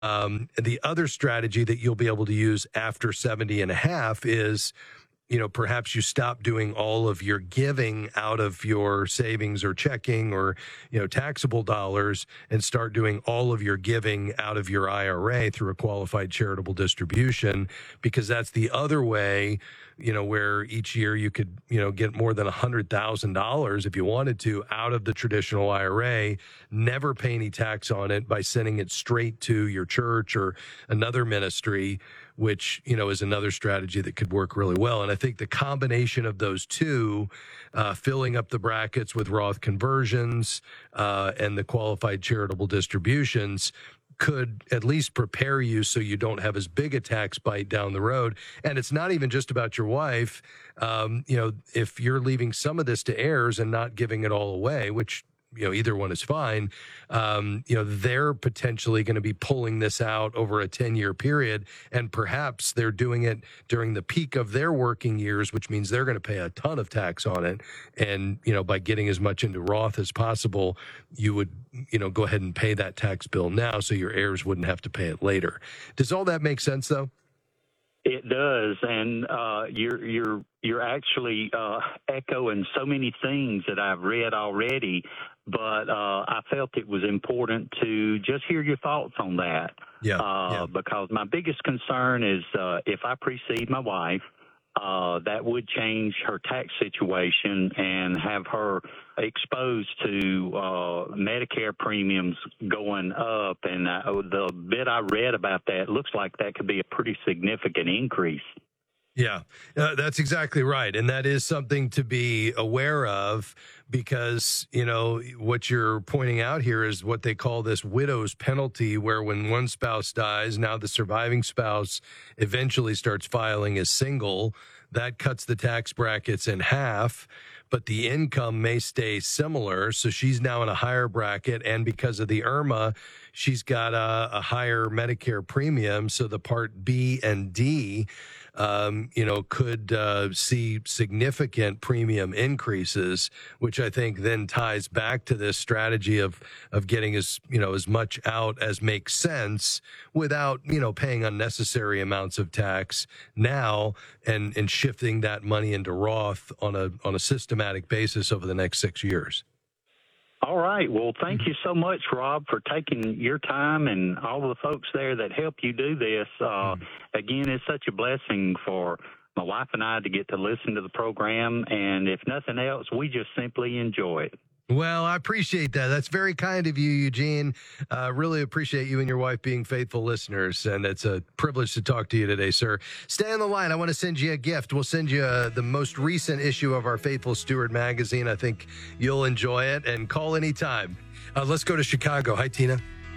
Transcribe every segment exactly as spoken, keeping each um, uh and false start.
Um, the other strategy that you'll be able to use after seventy and a half is, you know, perhaps you stop doing all of your giving out of your savings or checking or, you know, taxable dollars and start doing all of your giving out of your I R A through a qualified charitable distribution, because that's the other way, you know, where each year you could, you know, get more than one hundred thousand dollars if you wanted to out of the traditional I R A, never pay any tax on it by sending it straight to your church or another ministry, which, you know, is another strategy that could work really well. And I think the combination of those two, uh, filling up the brackets with Roth conversions uh, and the qualified charitable distributions, could at least prepare you so you don't have as big a tax bite down the road. And it's not even just about your wife. Um, you know, if you're leaving some of this to heirs and not giving it all away, which, you know, either one is fine, um, you know, they're potentially going to be pulling this out over a ten-year period, and perhaps they're doing it during the peak of their working years, which means they're going to pay a ton of tax on it. And, you know, by getting as much into Roth as possible, you would, you know, go ahead and pay that tax bill now so your heirs wouldn't have to pay it later. Does all that make sense, though? It does, and uh, you're you're you're actually uh, echoing so many things that I've read already. But uh, I felt it was important to just hear your thoughts on that. Yeah, uh, yeah. Because my biggest concern is uh, if I precede my wife, uh, that would change her tax situation and have her exposed to uh, Medicare premiums going up. And uh, the bit I read about that looks like that could be a pretty significant increase. Yeah, uh, that's exactly right. And that is something to be aware of, because, you know, what you're pointing out here is what they call this widow's penalty, where when one spouse dies, now the surviving spouse eventually starts filing as single. That cuts the tax brackets in half, but the income may stay similar. So she's now in a higher bracket. And because of the IRMA, she's got a, a higher Medicare premium. So the Part B and D, um, you know, could uh, see significant premium increases, which I think then ties back to this strategy of of getting as, you know, as much out as makes sense without, you know, paying unnecessary amounts of tax now, and and shifting that money into Roth on a on a systematic basis over the next six years. All right. Well, thank you so much, Rob, for taking your time, and all the folks there that help you do this. Uh, again, it's such a blessing for my wife and I to get to listen to the program, and if nothing else, we just simply enjoy it. Well, I appreciate that. That's very kind of you, Eugene. Uh, really appreciate you and your wife being faithful listeners, and it's a privilege to talk to you today, sir. Stay on the line. I want to send you a gift. We'll send you uh, the most recent issue of our Faithful Steward magazine. I think you'll enjoy it, and call anytime. Uh, let's go to Chicago. Hi, Tina.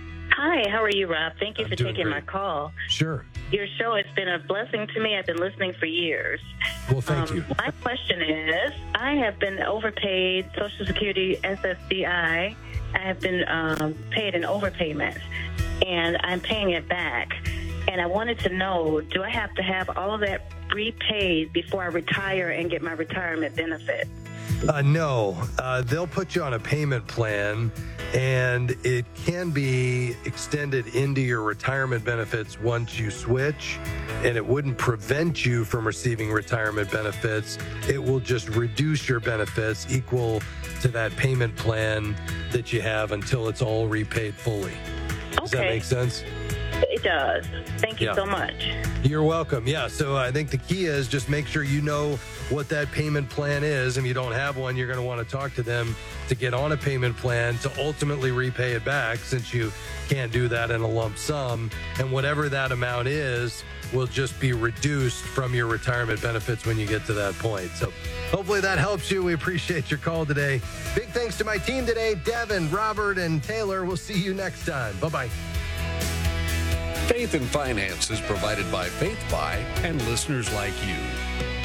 Hi, how are you, Rob? Thank you I'm for doing taking great. my call. Sure. Your show has been a blessing to me. I've been listening for years. Well, thank um, you. My question is, I have been overpaid Social Security S S D I. I have been um, paid an overpayment, and I'm paying it back. And I wanted to know, do I have to have all of that repaid before I retire and get my retirement benefit? Uh, no, uh, they'll put you on a payment plan, and it can be extended into your retirement benefits once you switch, and it wouldn't prevent you from receiving retirement benefits. It will just reduce your benefits equal to that payment plan that you have until it's all repaid fully. Does Okay. that make sense? It does. Thank you Yeah. so much. You're welcome. Yeah, so I think the key is just make sure you know what that payment plan is. If you don't have one, you're going to want to talk to them to get on a payment plan to ultimately repay it back, since you can't do that in a lump sum. And whatever that amount is will just be reduced from your retirement benefits when you get to that point. So hopefully that helps you. We appreciate your call today. Big thanks to my team today, Devin, Robert, and Taylor. We'll see you next time. Bye-bye. Faith and Finance is provided by Faith By and listeners like you.